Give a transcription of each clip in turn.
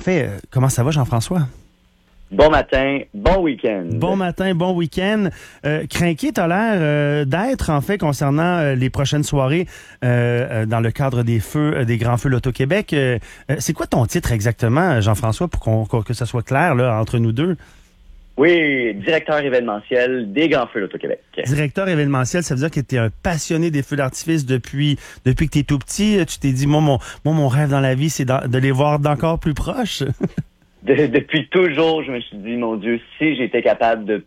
fait, comment ça va, Jean-François? Bon matin, bon week-end. Bon matin, bon week-end. Crinqué, t'as l'air d'être, en fait, concernant les prochaines soirées dans le cadre des feux, des Grands Feux l'Auto-Québec. C'est quoi ton titre exactement, Jean-François, pour que ça soit clair là entre nous deux? Oui, directeur événementiel des Grands Feux l'Auto-Québec. Directeur événementiel, ça veut dire que tu es un passionné des feux d'artifice depuis que tu es tout petit. Tu t'es dit, moi, mon rêve dans la vie, c'est de les voir d'encore plus proches. Depuis toujours, je me suis dit, mon Dieu, si j'étais capable de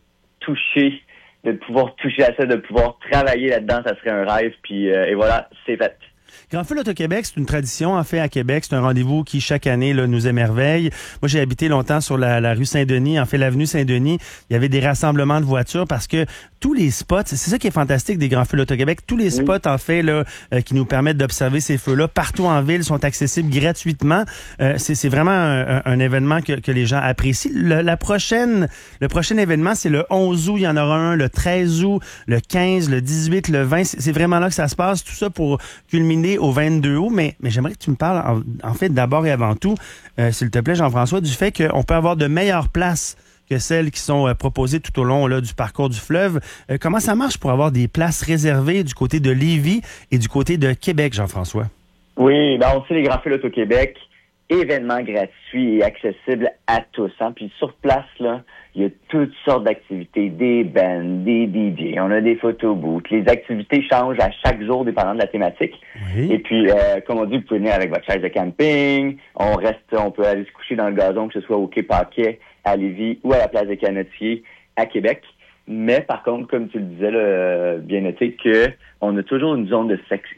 pouvoir toucher à ça, de pouvoir travailler là-dedans, ça serait un rêve. Puis et voilà, c'est fait. Grand Feu l'Auto-Québec, c'est une tradition, en fait, à Québec. C'est un rendez-vous qui, chaque année, là, nous émerveille. Moi, j'ai habité longtemps sur la rue Saint-Denis, en fait, l'avenue Saint-Denis. Il y avait des rassemblements de voitures parce que tous les spots, c'est ça qui est fantastique des Grands Feux l'Auto-Québec, tous les spots, en fait, là, qui nous permettent d'observer ces feux-là, partout en ville, sont accessibles gratuitement. C'est vraiment un événement que les gens apprécient. Le prochain événement, c'est le 11 août. Il y en aura un le 13 août, le 15, le 18, le 20. C'est vraiment là que ça se passe. Tout ça pour culminer au 22 août, mais j'aimerais que tu me parles, en fait, d'abord et avant tout, s'il te plaît, Jean-François, du fait qu'on peut avoir de meilleures places que celles qui sont proposées tout au long là, du parcours du fleuve. Comment ça marche pour avoir des places réservées du côté de Lévis et du côté de Québec, Jean-François? Oui, on sait les Grands Feux l'Auto-Québec, événement gratuit et accessible à tous. Hein? Puis sur place, là, il y a toutes sortes d'activités, des bands, des DJ, on a des photobooths. Les activités changent à chaque jour dépendant de la thématique. Oui. Et puis, comme on dit, vous pouvez venir avec votre chaise de camping. On peut aller se coucher dans le gazon, que ce soit au Quai Paquet, à Lévis ou à la place des Canotiers à Québec. Mais par contre, comme tu le disais, là, bien noté, que on a toujours une zone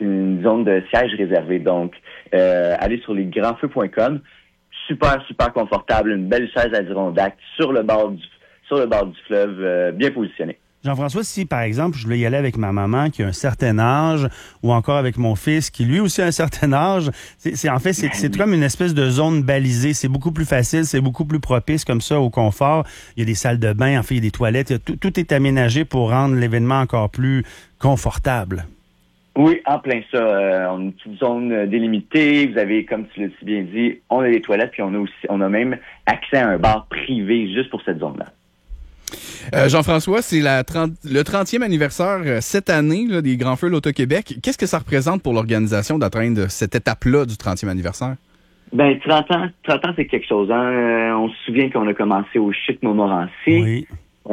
de siège réservée. Donc, allez sur lesgrandsfeux.com. Super confortable, une belle chaise Adirondack sur le bord du fleuve, bien positionné. Jean-François, si par exemple je voulais y aller avec ma maman qui a un certain âge, ou encore avec mon fils qui lui aussi a un certain âge, c'est comme une espèce de zone balisée. C'est beaucoup plus facile, c'est beaucoup plus propice comme ça au confort. Il y a des salles de bain, en fait, il y a des toilettes, tout est aménagé pour rendre l'événement encore plus confortable. Oui, en plein ça. On a une petite zone délimitée. Vous avez, comme tu l'as si bien dit, on a des toilettes, puis on a même accès à un bar privé juste pour cette zone-là. Jean-François, c'est le 30e anniversaire cette année là, des Grands Feux l'Auto-Québec. Qu'est-ce que ça représente pour l'organisation d'atteindre cette étape-là du 30e anniversaire? 30 ans, c'est quelque chose. Hein? On se souvient qu'on a commencé au Chic Montmorency. Oui.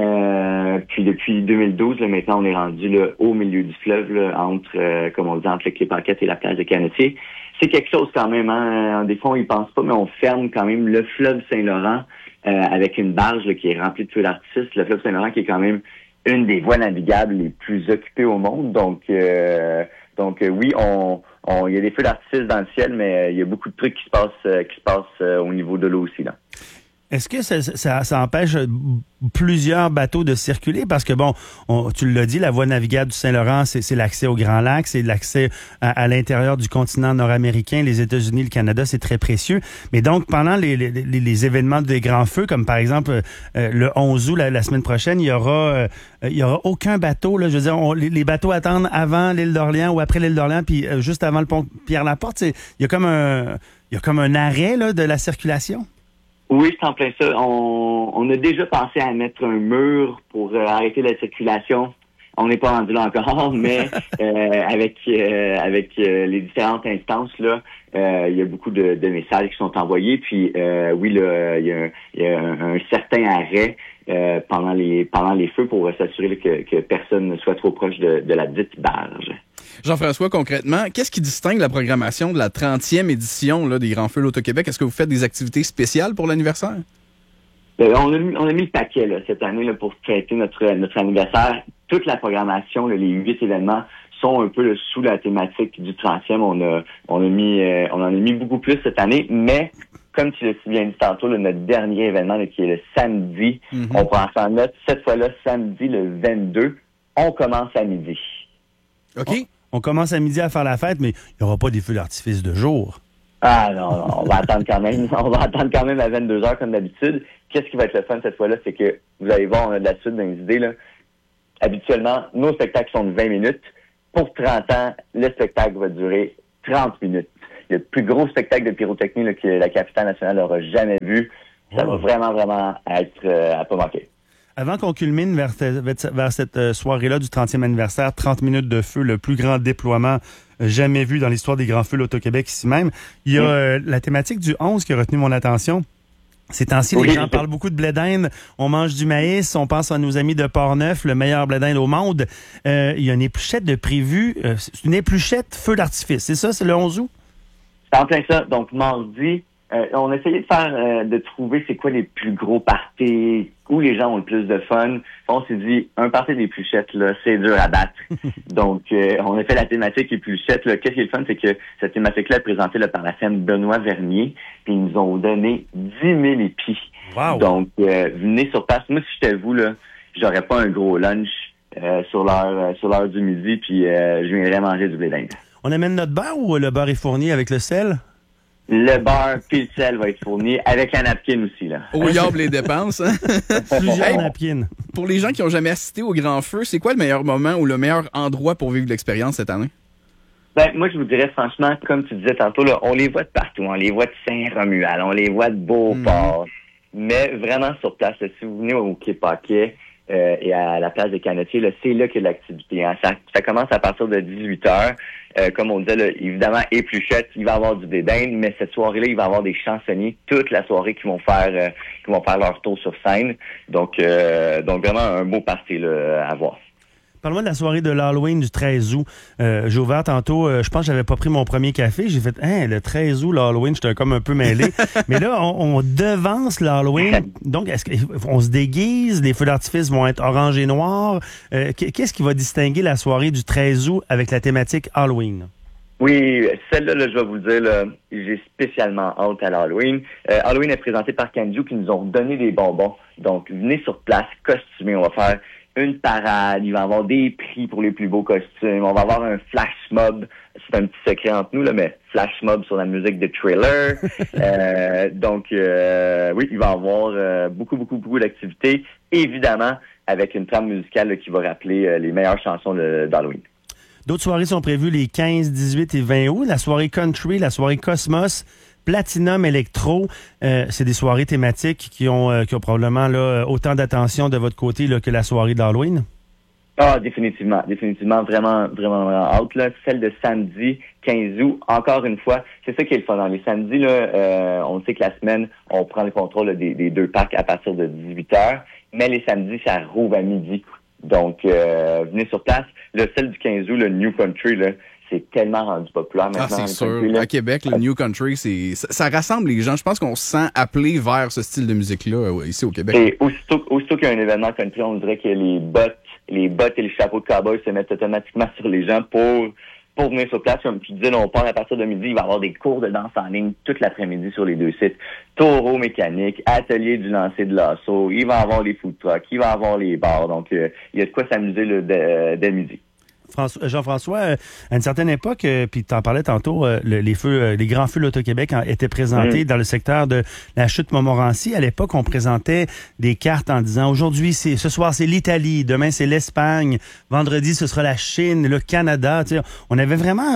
Puis depuis 2012, là, maintenant, on est rendu là, au milieu du fleuve, là, entre, comme on dit, entre le Quai Paquet et la place des Canotiers. C'est quelque chose quand même. Hein? Des fois, on y pense pas, mais on ferme quand même le fleuve Saint-Laurent avec une barge là, qui est remplie de feux d'artifice. Le fleuve Saint-Laurent qui est quand même une des voies navigables les plus occupées au monde. Donc oui, il y a des feux d'artifice dans le ciel, mais il y a beaucoup de trucs qui se passent au niveau de l'eau aussi là. Est-ce que ça empêche plusieurs bateaux de circuler? Parce que, bon, tu l'as dit, la voie navigable du Saint-Laurent, c'est l'accès au Grand Lac, c'est l'accès à l'intérieur du continent nord-américain, les États-Unis, le Canada, c'est très précieux. Mais donc, pendant les événements des grands feux, comme par exemple le 11 août, la semaine prochaine, il y aura aucun bateau. Là, je veux dire, les bateaux attendent avant l'île d'Orléans ou après l'île d'Orléans, puis juste avant le pont Pierre-Laporte. Il y a comme un arrêt là, de la circulation. Oui, c'est en plein ça. On a déjà pensé à mettre un mur pour arrêter la circulation. On n'est pas rendu là encore, mais avec les différentes instances là, il y a beaucoup de messages qui sont envoyés. Puis oui, là, il y a un certain arrêt pendant les feux pour s'assurer que personne ne soit trop proche de la dite barge. Jean-François, concrètement, qu'est-ce qui distingue la programmation de la 30e édition là, des Grands Feux l'Auto-Québec? Est-ce que vous faites des activités spéciales pour l'anniversaire? On a mis le paquet là, cette année là, pour fêter notre anniversaire. Toute la programmation, là, les 8 événements sont un peu là, sous la thématique du 30e. On en a mis beaucoup plus cette année, mais comme tu l'as si bien dit tantôt, là, notre dernier événement là, qui est le samedi, on prend ça en note. Cette fois-là, samedi le 22, on commence à midi. OK. On commence à midi à faire la fête, mais il n'y aura pas des feux d'artifice de jour. Ah non, on va attendre quand même. On va attendre quand même à 22 heures comme d'habitude. Qu'est-ce qui va être le fun cette fois-là, c'est que vous allez voir, on a de la suite dans les idées là. Habituellement, nos spectacles sont de 20 minutes. Pour 30 ans, le spectacle va durer 30 minutes. le plus gros spectacle de pyrotechnie là, que la capitale nationale n'aura jamais vu. Ça va vraiment, vraiment être à pas manquer. Avant qu'on culmine vers cette soirée-là du 30e anniversaire, 30 minutes de feu, le plus grand déploiement jamais vu dans l'histoire des grands feux l'Auto-Québec ici même, il y a la thématique du 11 qui a retenu mon attention. Ces temps-ci, les gens parlent beaucoup de blé d'Inde. On mange du maïs. On pense à nos amis de Portneuf, le meilleur blé d'Inde au monde. Il y a une épluchette de prévu. C'est une épluchette feu d'artifice. C'est ça? C'est le 11 août? C'est en plein ça. Donc, mardi, on essayait de trouver c'est quoi les plus gros parties, où les gens ont le plus de fun. On s'est dit, un party d'épluchettes, là, c'est dur à battre. Donc, on a fait la thématique épluchette. Là. Qu'est-ce qui est le fun, c'est que cette thématique-là est présentée là, par la scène Benoît Vernier, puis ils nous ont donné 10 000 épis. Wow. Donc, venez sur place. Moi, si j'étais vous, là, j'aurais pas un gros lunch sur l'heure du midi, puis je viendrais manger du blé d'Inde. On amène notre beurre ou le beurre est fourni avec le sel? Le beurre puis le sel va être fourni avec la napkin aussi, là. Au yard les dépenses, hein? Plusieurs napkins. Pour les gens qui n'ont jamais assisté au Grand Feu, c'est quoi le meilleur moment ou le meilleur endroit pour vivre l'expérience cette année? Ben, moi, je vous dirais franchement, comme tu disais tantôt, là, on les voit de partout. On les voit de Saint-Romuald, on les voit de Beauport. Mais vraiment sur place, là, si vous venez au Quai Paquet et à la place des Canotiers, là, c'est là qu'il y a de l'activité. Hein. Ça commence à partir de 18h. Comme on disait, là, évidemment, épluchette, il va y avoir du blé d'Inde, mais cette soirée-là, il va y avoir des chansonniers toute la soirée qui vont faire leur tour sur scène. Donc vraiment un beau party là, à voir. Parle-moi de la soirée de l'Halloween du 13 août. J'ai ouvert tantôt, je pense que j'avais pas pris mon premier café. J'ai fait, le 13 août, l'Halloween, j'étais comme un peu mêlé. Mais là, on devance l'Halloween. Donc, est-ce qu'on se déguise? Les feux d'artifice vont être orange et noir. Qu'est-ce qui va distinguer la soirée du 13 août avec la thématique Halloween? Oui, celle-là, là, je vais vous le dire, là, j'ai spécialement hâte à l'Halloween. Halloween est présenté par Kanju qui nous ont donné des bonbons. Donc, venez sur place, costumés. On va faire une parade, il va y avoir des prix pour les plus beaux costumes, on va avoir un flash mob, c'est un petit secret entre nous, là, mais flash mob sur la musique de Thriller. Oui, il va y avoir beaucoup d'activités, évidemment, avec une trame musicale là, qui va rappeler les meilleures chansons d'Halloween. D'autres soirées sont prévues les 15, 18 et 20 août. La soirée country, la soirée Cosmos, Platinum Electro, c'est des soirées thématiques qui ont probablement là, autant d'attention de votre côté là, que la soirée d'Halloween. Ah, définitivement, vraiment hâte. Là. Celle de samedi, 15 août, encore une fois, c'est ça qui est le fun. Dans les samedis, là, on sait que la semaine, on prend le contrôle là, des deux parcs à partir de 18h, mais les samedis, ça rouvre à midi. Donc, venez sur place. Celle du 15 août, le New Country, là, c'est tellement rendu populaire maintenant. Ah, c'est sûr. À Québec, le New Country, ça rassemble les gens. Je pense qu'on se sent appelé vers ce style de musique-là ici au Québec. Et aussitôt qu'il y a un événement country, on dirait que les bottes et les chapeaux de cowboy se mettent automatiquement sur les gens pour venir sur place. Comme tu disais, on part à partir de midi, il va y avoir des cours de danse en ligne toute l'après-midi sur les deux sites. Taureau mécanique, atelier du lancer de lasso, il va y avoir les food trucks, il va y avoir les bars. Donc, il y a de quoi s'amuser dès midi. Jean-François, à une certaine époque, puis tu en parlais tantôt, les grands feux de l'Auto-Québec étaient présentés dans le secteur de la chute Montmorency. À l'époque, on présentait des cartes en disant aujourd'hui, ce soir, c'est l'Italie, demain, c'est l'Espagne, vendredi, ce sera la Chine, le Canada. Tu sais, on avait vraiment,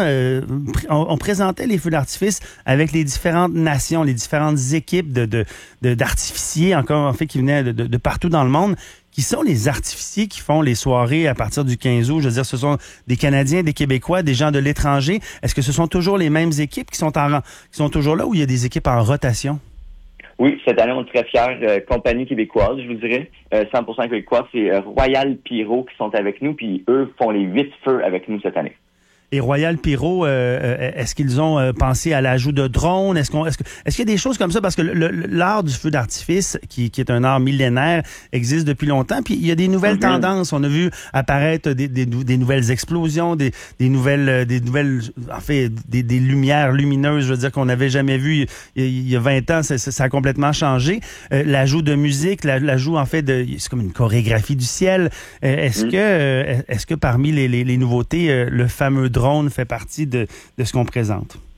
on présentait les feux d'artifice avec les différentes nations, les différentes équipes d'artificiers, encore en fait, qui venaient de partout dans le monde. Qui sont les artificiers qui font les soirées à partir du 15 août? Je veux dire, ce sont des Canadiens, des Québécois, des gens de l'étranger. Est-ce que ce sont toujours les mêmes équipes qui sont toujours là ou il y a des équipes en rotation? Oui, cette année, on est très fiers. Compagnie québécoise, je vous dirais. 100% québécois, c'est Royal Pyro qui sont avec nous, puis eux font les 8 feux avec nous cette année. Et Royal Pyro, est-ce qu'ils ont pensé à l'ajout de drones? Est-ce qu'il y a des choses comme ça? Parce que l'art du feu d'artifice, qui est un art millénaire, existe depuis longtemps. Puis il y a des nouvelles tendances. On a vu apparaître des nouvelles explosions, des nouvelles, en fait, des lumières lumineuses, je veux dire, qu'on n'avait jamais vues il y a 20 ans. Ça a complètement changé. L'ajout de musique, l'ajout, en fait, c'est comme une chorégraphie du ciel. Est-ce que parmi les nouveautés, le fameux drone fait partie de ce qu'on présente?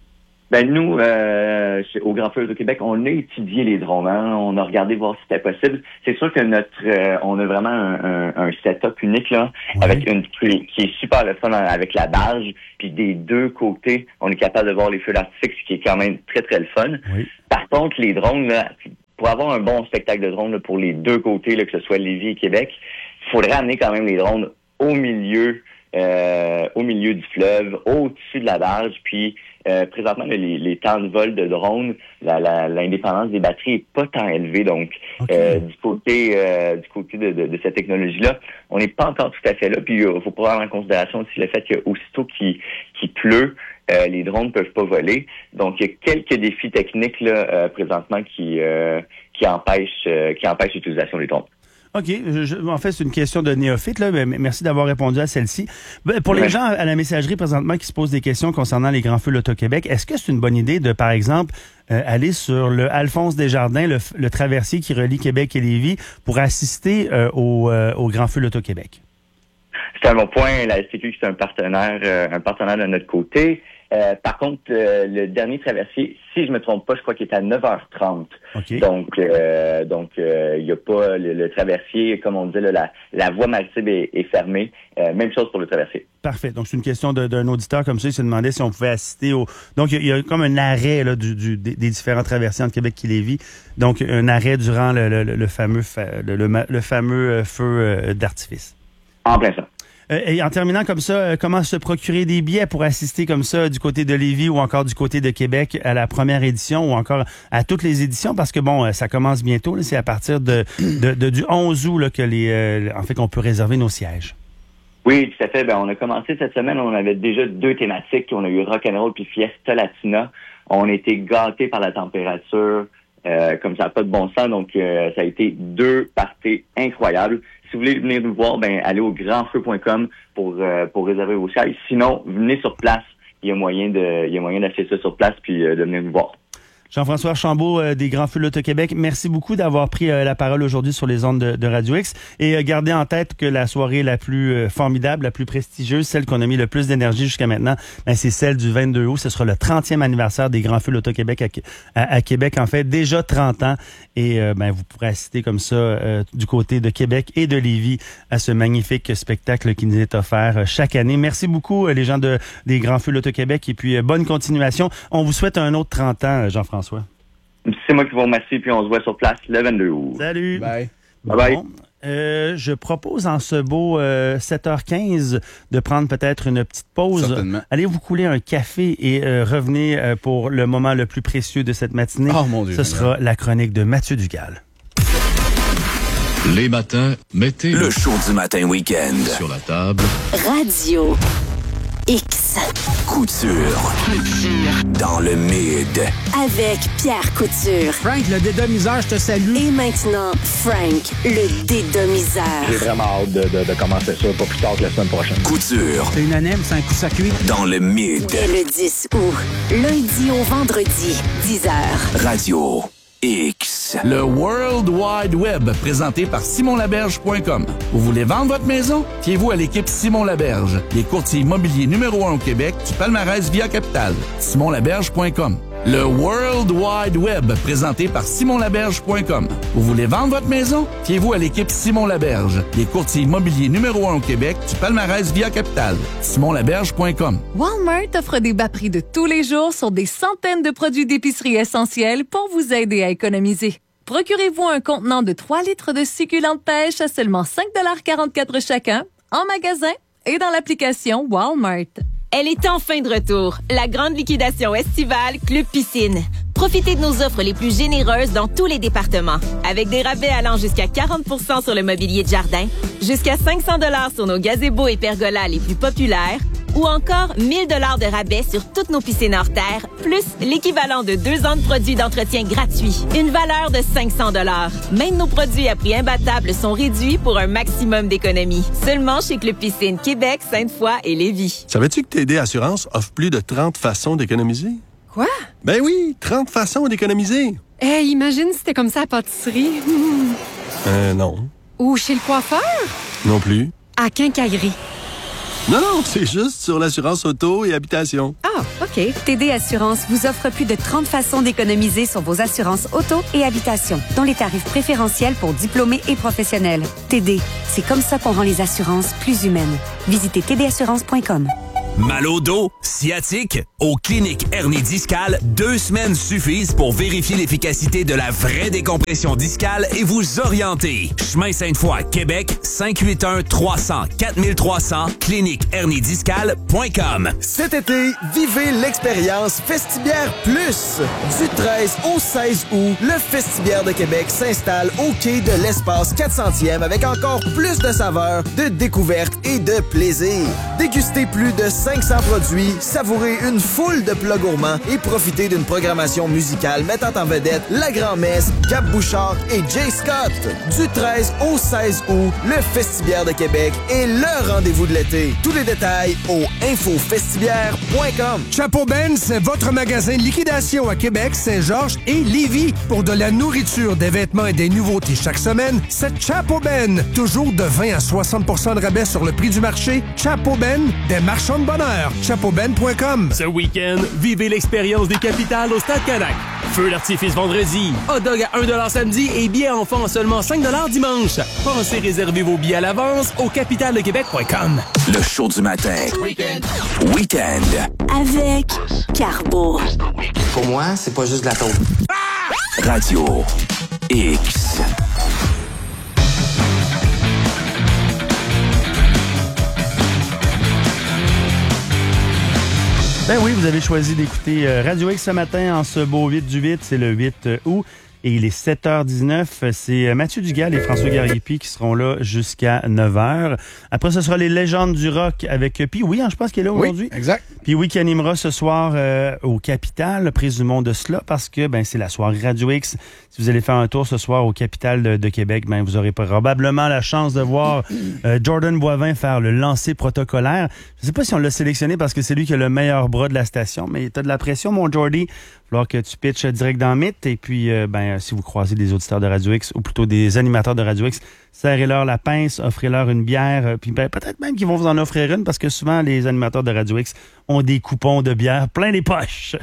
Ben nous, au Grand Feu Auto-Québec, on a étudié les drones. Hein? On a regardé voir si c'était possible. C'est sûr que on a vraiment un setup unique là, avec qui est super le fun avec la barge. Puis des deux côtés, on est capable de voir les feux d'artifice, ce qui est quand même très très le fun. Oui. Par contre, les drones, là, pour avoir un bon spectacle de drones là, pour les deux côtés, là, que ce soit Lévis et Québec, il faudrait amener quand même les drones au milieu du fleuve, au-dessus de la barge, puis présentement les temps de vol de drones, l'indépendance des batteries est pas tant élevée, donc du côté de cette technologie-là, on n'est pas encore tout à fait là, puis il faut prendre en considération aussi le fait qu'aussitôt qu'il pleut, les drones peuvent pas voler, donc il y a quelques défis techniques là présentement qui empêchent l'utilisation des drones. OK. En fait, c'est une question de néophyte, là. Merci d'avoir répondu à celle-ci. Pour les gens à la messagerie présentement qui se posent des questions concernant les grands feux de l'Auto-Québec, est-ce que c'est une bonne idée de, par exemple, aller sur le Alphonse Desjardins, le traversier qui relie Québec et Lévis, pour assister au grands feux de l'Auto-Québec? C'est un bon point. La STQ, c'est un partenaire de notre côté. Par contre, le dernier traversier, si je me trompe pas, je crois qu'il est à 9h30. Okay. Donc, il y a pas le traversier, comme on dit, là, la voie maritime est fermée. Même chose pour le traversier. Parfait. Donc, c'est une question d'un auditeur comme ça. Il se demandait si on pouvait assister au... Donc, il y a comme un arrêt là, des différents traversiers entre Québec et Lévis. Donc, un arrêt durant le fameux feu d'artifice. En plein ça. Et en terminant comme ça, comment se procurer des billets pour assister comme ça du côté de Lévis ou encore du côté de Québec à la première édition ou encore à toutes les éditions? Parce que bon, ça commence bientôt. Là, c'est à partir du 11 août là, que qu'on peut réserver nos sièges. Oui, tout à fait. On a commencé cette semaine, on avait déjà 2 thématiques. On a eu Rock'n'Roll puis Fiesta Latina. On a été gâtés par la température. Comme ça n'a pas de bon sens, donc ça a été 2 parties incroyables. Si vous voulez venir nous voir, allez au grandfeu.com pour réserver vos sièges. Sinon, venez sur place. Il y a moyen d'acheter ça sur place puis de venir nous voir. Jean-François Archambault des Grands Feux de l'Auto-Québec, merci beaucoup d'avoir pris la parole aujourd'hui sur les ondes de Radio X. Et gardez en tête que la soirée la plus formidable, la plus prestigieuse, celle qu'on a mis le plus d'énergie jusqu'à maintenant, c'est celle du 22 août. Ce sera le 30e anniversaire des Grands Feux de l'Auto-Québec à Québec. En fait, déjà 30 ans. Et vous pourrez assister comme ça du côté de Québec et de Lévis à ce magnifique spectacle qui nous est offert chaque année. Merci beaucoup les gens des Grands Feux de l'Auto-Québec. Et puis, bonne continuation. On vous souhaite un autre 30 ans, Jean-François. C'est moi qui vous remercie, puis on se voit sur place le 22 août. Salut! Bye! Bye-bye! Bon, je propose en ce beau 7h15 de prendre peut-être une petite pause. Certainement. Allez vous couler un café et revenez pour le moment le plus précieux de cette matinée. Oh mon Dieu! Ce sera la chronique de Mathieu Dugal. Les matins, mettez le show du matin week-end sur la table. Radio X. Couture. Dans le mid. Avec Pierre Couture. Frank, le dédomiseur, je te salue. Et maintenant, Frank, le dédomiseur. J'ai vraiment hâte de commencer ça, pas plus tard que la semaine prochaine. Couture. C'est unanime, c'est un coup de cuit. Dans le mid. Dès le 10 août. Lundi au vendredi, 10h. Radio X. Le World Wide Web, présenté par SimonLaberge.com. Vous voulez vendre votre maison? Fiez-vous à l'équipe Simon Laberge, les courtiers immobiliers numéro 1 au Québec, du palmarès Via Capital. SimonLaberge.com. Le World Wide Web, présenté par SimonLaberge.com. Vous voulez vendre votre maison? Fiez-vous à l'équipe Simon Laberge, les courtiers immobiliers numéro 1 au Québec, du palmarès Via Capital. SimonLaberge.com. Walmart offre des bas prix de tous les jours sur des centaines de produits d'épicerie essentiels pour vous aider à économiser. Procurez-vous un contenant de 3 litres de succulentes pêche à seulement 5,44 chacun, en magasin et dans l'application Walmart. Elle est enfin de retour, la grande liquidation estivale Club Piscine. Profitez de nos offres les plus généreuses dans tous les départements, avec des rabais allant jusqu'à 40% sur le mobilier de jardin, jusqu'à 500 $ sur nos gazebos et pergolas les plus populaires, ou encore 1 000 $ de rabais sur toutes nos piscines hors terre, plus l'équivalent de 2 ans de produits d'entretien gratuits. Une valeur de 500 $. Même nos produits à prix imbattable sont réduits pour un maximum d'économies. Seulement chez Club Piscine Québec, Sainte-Foy et Lévis. Savais-tu que TD Assurance offre plus de 30 façons d'économiser? Quoi? Ben oui, 30 façons d'économiser. Imagine si c'était comme ça à la pâtisserie. Non. Ou chez le coiffeur? Non plus. À Quincaillerie. Non, c'est juste sur l'assurance auto et habitation. Ah, OK. TD Assurance vous offre plus de 30 façons d'économiser sur vos assurances auto et habitation, dont les tarifs préférentiels pour diplômés et professionnels. TD, c'est comme ça qu'on rend les assurances plus humaines. Visitez tdassurance.com. Mal au dos, sciatique? Au Clinique Hernie Discale, 2 semaines suffisent pour vérifier l'efficacité de la vraie décompression discale et vous orienter. Chemin Sainte-Foy, Québec, 581-300-4300, cliniqueherniediscale.com. Cet été, vivez l'expérience Festibière Plus. Du 13 au 16 août, le Festibière de Québec s'installe au quai de l'Espace 400e avec encore plus de saveurs, de découvertes et de plaisir. Dégustez plus de 500 produits, savourez une foule de plats gourmands et profitez d'une programmation musicale mettant en vedette La Grand-Messe, Gab Bouchard et Jay Scott. Du 13 au 16 août, le Festibière de Québec est le rendez-vous de l'été. Tous les détails au infofestibière.com. Chapeau Ben, c'est votre magasin de liquidation à Québec, Saint-Georges et Lévis. Pour de la nourriture, des vêtements et des nouveautés chaque semaine, c'est Chapeau Ben. Toujours de 20 à 60 % de rabais sur le prix du marché. Chapeau Ben, des marchands de bonheur. ChapeauBen.com. Ce week-end, vivez l'expérience des capitales au Stade Canac. Feu d'artifice vendredi, hot dog à 1$ samedi et billets enfants à seulement 5$ dimanche. Pensez réserver vos billets à l'avance au capitaledequebec.com. Le show du matin. Week-end. Avec Carbo. Pour moi, c'est pas juste de la taupe. Radio X. Ben oui, vous avez choisi d'écouter Radio X ce matin en ce beau 8 du 8, c'est le 8 août. Et il est 7h19. C'est Mathieu Dugal et François Gariépy qui seront là jusqu'à 9h. Après, ce sera les légendes du rock avec Pee-Wee, je pense qu'il est là aujourd'hui. Oui, exact. Pee-Wee qui animera ce soir au Capitale, présumons de cela, parce que c'est la soirée Radio X. Si vous allez faire un tour ce soir au Capitale de Québec, vous aurez probablement la chance de voir Jordan Boivin faire le lancer protocolaire. Je sais pas si on l'a sélectionné parce que c'est lui qui a le meilleur bras de la station, mais t'as de la pression, mon Jordy. Il va falloir que tu pitches direct dans le mythe. Et puis, si vous croisez des auditeurs de Radio X, ou plutôt des animateurs de Radio X, serrez-leur la pince, offrez-leur une bière, puis peut-être même qu'ils vont vous en offrir une, parce que souvent, les animateurs de Radio X ont des coupons de bière plein les poches.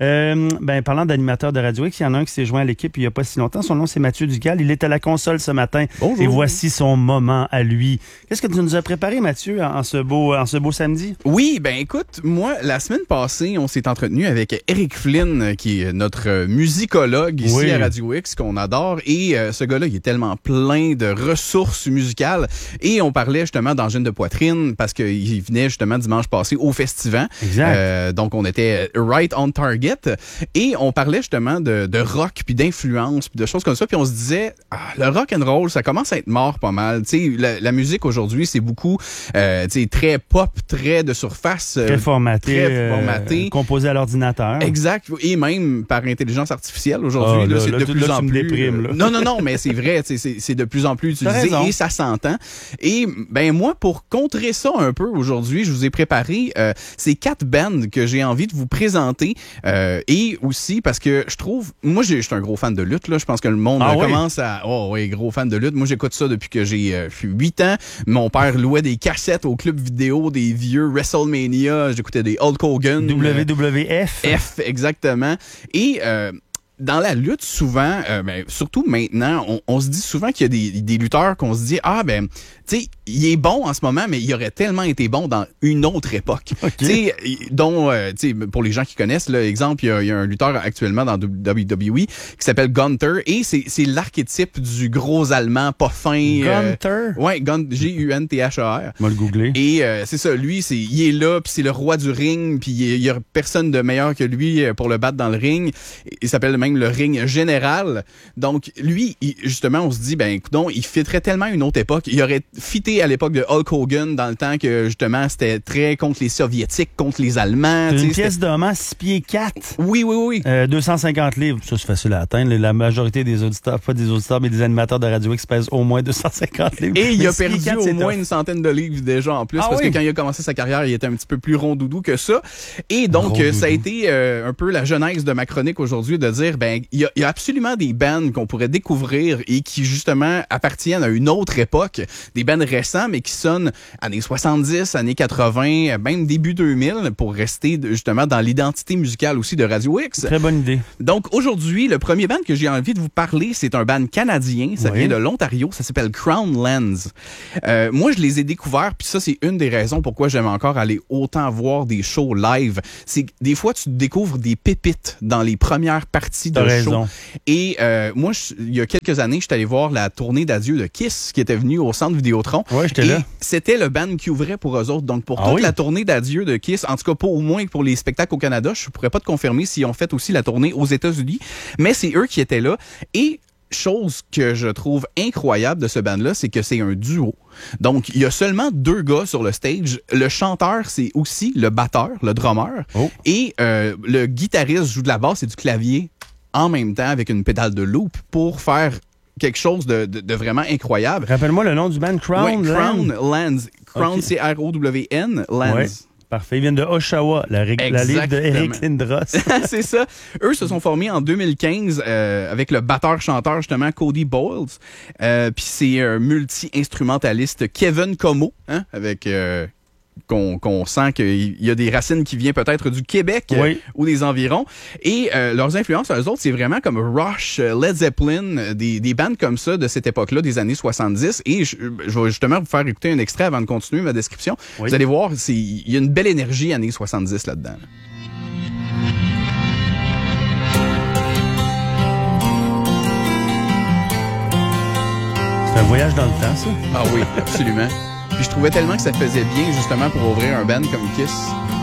Parlant d'animateurs de Radio X, il y en a un qui s'est joint à l'équipe il n'y a pas si longtemps. Son nom, c'est Mathieu Dugal. Il est à la console ce matin. Bonjour. Et voici son moment à lui. Qu'est-ce que tu nous as préparé, Mathieu, en ce beau samedi? Oui, écoute, moi, la semaine passée, on s'est entretenu avec Eric Flynn, qui est notre musicologue ici à Radio X, qu'on adore. Et ce gars-là, il est tellement plein de ressources musicales. Et on parlait justement d'angine de poitrine, parce qu'il venait justement dimanche passé au Festival. Exact. Donc, on était right on target. Et on parlait justement de rock, puis d'influence, puis de choses comme ça. Puis on se disait, le rock and roll, ça commence à être mort pas mal. Tu sais, la musique aujourd'hui, c'est beaucoup très pop, très de surface. Très formaté. Composé à l'ordinateur. Exact. Et même par intelligence artificielle aujourd'hui. C'est de plus en plus... Non, mais c'est vrai. C'est de plus en plus utilisé et ça s'entend. Et moi, pour contrer ça un peu aujourd'hui, je vous ai préparé ces 4 bands que j'ai envie de vous présenter et aussi parce que je trouve... Moi, je suis un gros fan de lutte. Là. Je pense que le monde commence à... Oh oui, gros fan de lutte. Moi, j'écoute ça depuis que j'ai 8 ans. Mon père louait des cassettes au club vidéo, des vieux WrestleMania. J'écoutais des Hulk Hogan. WWF. F, exactement. Et... dans la lutte, souvent, surtout maintenant, on se dit souvent qu'il y a des lutteurs qu'on se dit, tu sais, il est bon en ce moment, mais il aurait tellement été bon dans une autre époque. Okay. Tu sais, pour les gens qui connaissent, là, exemple, il y a un lutteur actuellement dans WWE qui s'appelle Gunther, et c'est l'archétype du gros Allemand pas fin. Gunther? Ouais, Gunther. On va le googler. Et c'est ça, lui, il est là, puis c'est le roi du ring, puis il y a personne de meilleur que lui pour le battre dans le ring. Il s'appelle même le ring général. Donc, lui, justement, on se dit, écoute, il fitterait tellement une autre époque. Il aurait fité à l'époque de Hulk Hogan, dans le temps que, justement, c'était très contre les Soviétiques, contre les Allemands. Une pièce d'homme, 6 pieds 4. Oui. 250 livres. Ça, c'est facile à atteindre. La majorité des auditeurs, pas des auditeurs, mais des animateurs de Radio X pèsent au moins 250 livres. Et il a perdu 4, au moins une centaine de livres déjà en plus, parce que quand il a commencé sa carrière, il était un petit peu plus rondoudou que ça. Et donc, ça a été un peu la genèse de ma chronique aujourd'hui, de dire, ben il y a absolument des bands qu'on pourrait découvrir et qui justement appartiennent à une autre époque, des bands récents mais qui sonnent années 70, années 80, même début 2000 pour rester justement dans l'identité musicale aussi de Radio X. Très bonne idée. Donc aujourd'hui, le premier band que j'ai envie de vous parler, c'est un band canadien, ça vient de l'Ontario, ça s'appelle Crown Lands. Moi je les ai découverts, puis ça c'est une des raisons pourquoi j'aime encore aller autant voir des shows live. C'est que des fois tu découvres des pépites dans les premières parties de show. Et moi, il y a quelques années, je suis allé voir la tournée d'adieu de Kiss qui était venue au Centre Vidéotron. Ouais, j'étais là. C'était le band qui ouvrait pour eux autres. Donc, pour toute la tournée d'adieu de Kiss, en tout cas pas au moins pour les spectacles au Canada, je pourrais pas te confirmer s'ils ont fait aussi la tournée aux États-Unis, mais c'est eux qui étaient là. Et chose que je trouve incroyable de ce band-là, c'est que c'est un duo. Donc, il y a seulement 2 gars sur le stage. Le chanteur, c'est aussi le batteur, le drummer. Et le guitariste joue de la basse et du clavier en même temps avec une pédale de loop pour faire quelque chose de vraiment incroyable. Rappelle-moi le nom du band, Crown Lands. Crown, C-R-O-W-N, Lands. Ouais. Parfait. Ils viennent de Oshawa, la livre de Eric Lindros. C'est ça. Eux se sont formés en 2015 avec le batteur-chanteur, justement, Cody Boyles. Puis c'est un multi-instrumentaliste, Kevin Como, hein, avec... qu'on sent qu'il y a des racines qui viennent peut-être du Québec ou des environs. Et leurs influences, eux autres, c'est vraiment comme Rush, Led Zeppelin, des bandes comme ça de cette époque-là, des années 70. Et je vais justement vous faire écouter un extrait avant de continuer ma description. Vous allez voir, il y a une belle énergie années 70 là-dedans. C'est un voyage dans le temps, ça? Ah oui, absolument. Puis je trouvais tellement que ça faisait bien, justement, pour ouvrir un band comme Kiss.